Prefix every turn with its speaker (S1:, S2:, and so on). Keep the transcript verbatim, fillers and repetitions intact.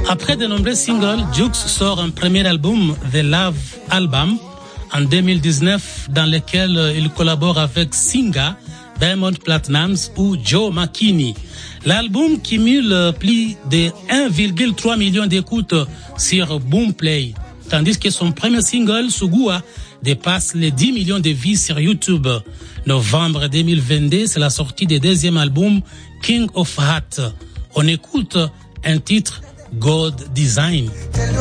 S1: Après de nombreux singles, Jux sort un premier album, The Love Album, en deux mille dix-neuf, dans lequel il collabore avec Singa, Diamond Platnumz ou Joe McKinney. L'album cumule plus de un virgule trois million d'écoutes sur Boomplay, tandis que son premier single, Sugua, dépasse les dix millions de vues sur YouTube. Novembre deux mille vingt-deux, c'est la sortie du deuxième album, King of Heart. On écoute un titre, God Design.